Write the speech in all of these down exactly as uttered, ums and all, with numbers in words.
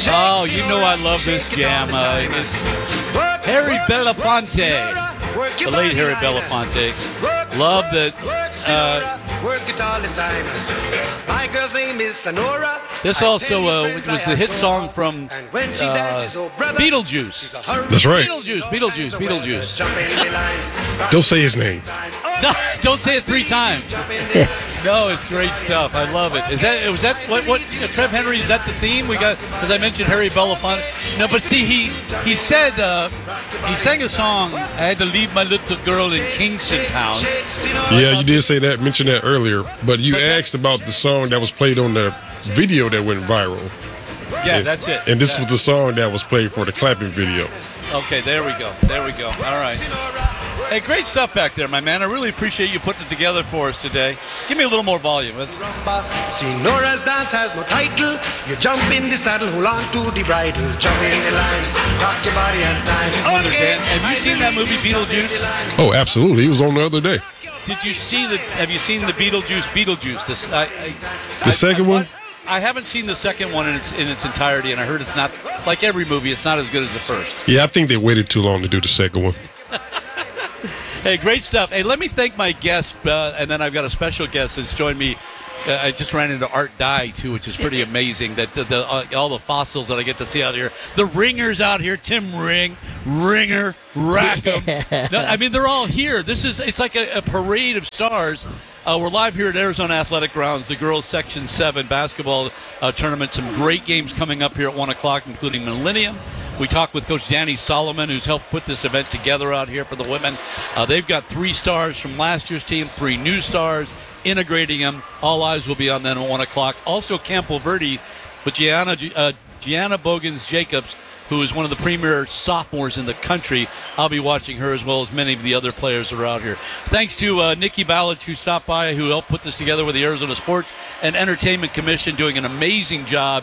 Oh, you know I love this jam. Uh, Harry Belafonte, the late Harry Belafonte. Love that. Uh, Work it all the time. My girl's name is Sonora. This also uh, was the hit song from uh, Beetlejuice. That's right. Beetlejuice, Beetlejuice, Beetlejuice. Don't say his name. No, don't say it three times. No, it's great stuff. I love it. Is that was that what what uh, Trev Henry? Is that the theme we got? Because I mentioned Harry Belafonte. No, but see, he he said uh, he sang a song. I had to leave my little girl in Kingston Town. Yeah, you did say that. Mention that earlier. But you asked about the song that was played on the video that went viral. Yeah, and, that's it. And this yeah. was the song that was played for the clapping video. Okay, there we go. There we go. All right. Hey, great stuff back there, my man. I really appreciate you putting it together for us today. Give me a little more volume. Let's... See, Nora's dance has no title. You jump in the saddle, hold on to the bridle. Jump in the line, rock your body and time. Okay. Have you seen that movie Beetlejuice? Oh, absolutely. He was on the other day. Did you see the? Have you seen the Beetlejuice? Beetlejuice. This. I, I, the second I, I, one. I haven't seen the second one in its in its entirety, and I heard it's not like every movie. It's not as good as the first. Yeah, I think they waited too long to do the second one. Hey, great stuff. Hey, let me thank my guest, uh, and then I've got a special guest that's joined me. Uh, I just ran into Art Dye, too, which is pretty amazing, that the, the, uh, all the fossils that I get to see out here. The ringers out here, Tim Ring, Ringer, Rackham. No, I mean, they're all here. This is It's like a, a parade of stars. Uh, we're live here at Arizona Athletic Grounds, the girls' Section seven basketball uh, tournament. Some great games coming up here at one o'clock, including Millennium. We talked with Coach Danny Solomon, who's helped put this event together out here for the women. Uh, they've got three stars from last year's team, three new stars, integrating them. All eyes will be on them at one o'clock. Also, Campo Verde with Gianna, uh, Gianna Bogans-Jacobs, who is one of the premier sophomores in the country. I'll be watching her as well as many of the other players that are out here. Thanks to uh, Nikki Ballich, who stopped by, who helped put this together with the Arizona Sports and Entertainment Commission, doing an amazing job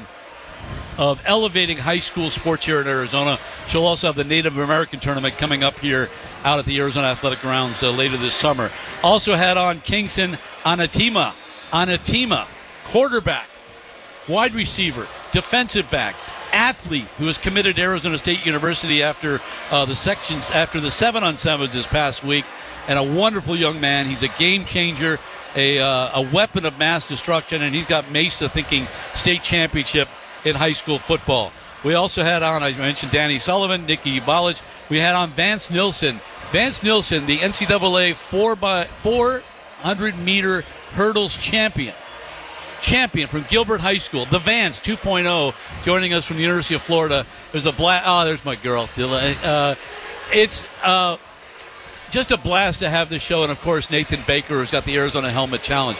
of elevating high school sports here in Arizona. She'll also have the Native American tournament coming up here out at the Arizona Athletic Grounds uh, later this summer. Also had on Kingston Anatima, Anatima, quarterback, wide receiver, defensive back, athlete who is committed to Arizona State University after uh, the sections, after the seven on sevens this past week, and a wonderful young man. He's a game changer, a uh, a weapon of mass destruction, and he's got Mesa thinking state championship in high school football. We also had on, I mentioned Danny Sullivan, Nikki Ballich. We had on Vance Nilsson. Vance Nilsson, the N C double A four by four hundred meter hurdles champion. Champion from Gilbert High School. The Vance two point oh, joining us from the University of Florida. There's a blast. Oh, there's my girl. Uh, it's uh, just a blast to have this show. And, of course, Nathan Baker, who's got the Arizona Helmet Challenge.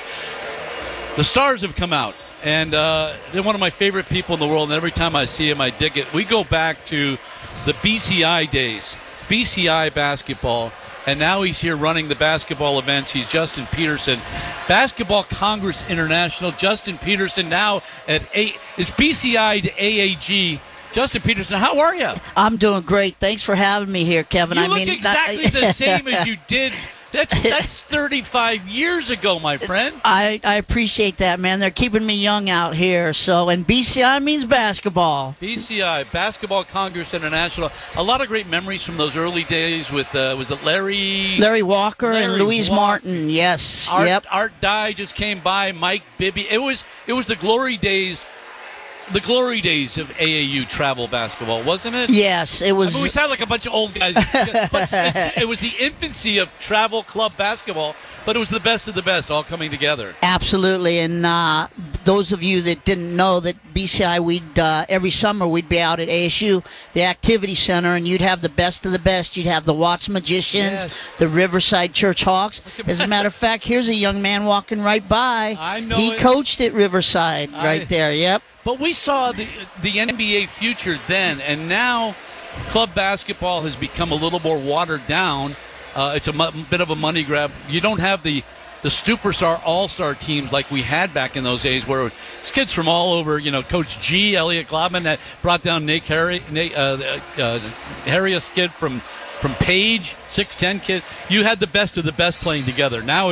The stars have come out. And uh, they're one of my favorite people in the world, and every time I see him, I dig it. We go back to the B C I days, B C I basketball, and now he's here running the basketball events. He's Justin Peterson, Basketball Congress International. Justin Peterson now at A. Is B C I to A A G. Justin Peterson, how are you? I'm doing great. Thanks for having me here, Kevin. You I look mean, exactly not, the same as you did. That's that's thirty-five years ago, my friend. I, I appreciate that, man. They're keeping me young out here. So, and B C I means basketball. B C I, Basketball Congress International. A lot of great memories from those early days with, uh, was it Larry? Larry Walker Larry and Louise Walker. Martin, yes. Art, yep. Art Dye just came by, Mike Bibby. It was it was the glory days. The glory days of A A U travel basketball, wasn't it? Yes, it was. I mean, we sound like a bunch of old guys. But it's, it was the infancy of travel club basketball, but it was the best of the best all coming together. Absolutely. And uh, those of you that didn't know that B C I, we'd uh, every summer we'd be out at A S U, the Activity Center, and you'd have the best of the best. You'd have the Watts Magicians, yes. the Riverside Church Hawks. As a matter of fact, here's a young man walking right by. I know He it. coached at Riverside I, right there, yep. But we saw the the N B A future then, and now club basketball has become a little more watered down. Uh, it's a m- bit of a money grab. You don't have the, the superstar all-star teams like we had back in those days, where it's kids from all over. You know, Coach G, Elliot Globman, that brought down Nate Harry, Nate, uh, uh, Harrius kid from from Page, six ten kid. You had the best of the best playing together. Now it's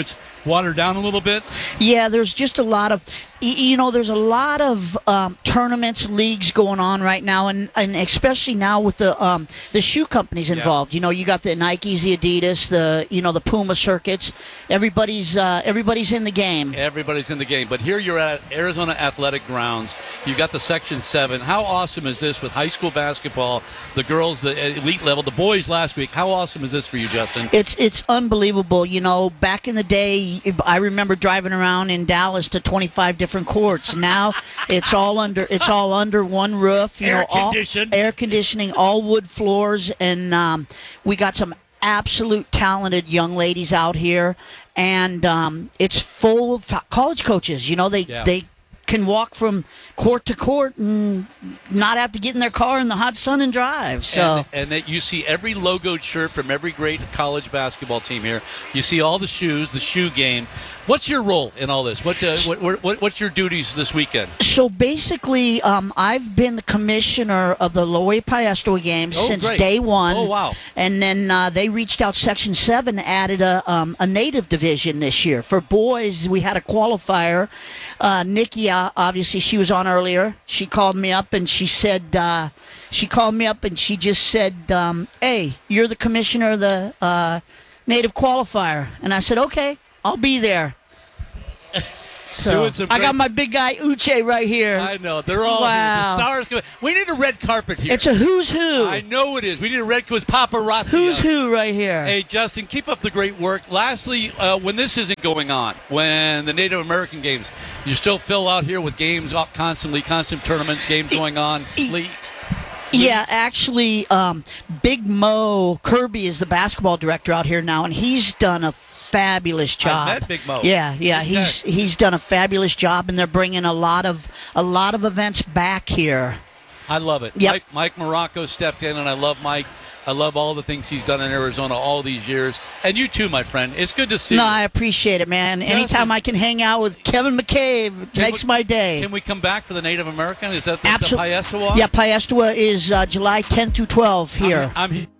watered down a little bit? Yeah, there's just a lot of, y- you know, there's a lot of um, tournaments, leagues going on right now, and, and especially now with the um, the shoe companies involved. You know, you got the Nikes, the Adidas, the you know the Puma circuits. Everybody's uh, everybody's in the game. Everybody's in the game. But here you're at Arizona Athletic Grounds. You've got the Section seven. How awesome is this with high school basketball, the girls, the elite level, the boys last week? How awesome is this for you, Justin? It's it's unbelievable. You know, back in the day, I remember driving around in Dallas to twenty-five different courts. Now it's all under it's all under one roof. You Air know, all, conditioned. air conditioning, all wood floors, and um, we got some absolute talented young ladies out here, and um, it's full of college coaches. You know, they Yeah. they can walk from court to court and not have to get in their car in the hot sun and drive. So. And, and that you see every logoed shirt from every great college basketball team here. You see all the shoes, the shoe game. What's your role in all this? What, uh, what, what what's your duties this weekend? So basically, um, I've been the commissioner of the Lower Piestewa games Oh, since great. day one. Oh, wow. And then uh, they reached out. Section seven added a um, a native division this year for boys. We had a qualifier. Uh, Nikki, uh, obviously, she was on earlier. She called me up and she said, uh, she called me up and she just said, um, "Hey, you're the commissioner of the uh, native qualifier." And I said, "Okay, I'll be there." So Doing some I got great- my big guy Uche right here. I know. They're all Wow. here. The stars coming. We need a red carpet here. It's a who's who. I know it is. We need a red because paparazzi. Who's out. who right here? Hey, Justin, keep up the great work. Lastly, uh, when this isn't going on, when the Native American games, you still fill out here with games up constantly, constant tournaments, games going on, sleet. Yeah, actually, um, Big Mo Kirby is the basketball director out here now, and he's done a fabulous job. met Big Mo. Yeah, yeah, Good he's guy. he's done a fabulous job, and they're bringing a lot of a lot of events back here. I love it. Yep. Mike, Mike Morocco stepped in, and I love Mike. I love all the things he's done in Arizona all these years. And you too, my friend. It's good to see No, you. I appreciate it, man. Anytime I can hang out with Kevin McCabe, Can makes we- my day. Can we come back for the Native American? Is that the, the Absolutely. Piestewa? Yeah, Piestewa is uh, July tenth through twelfth here. I'm, I'm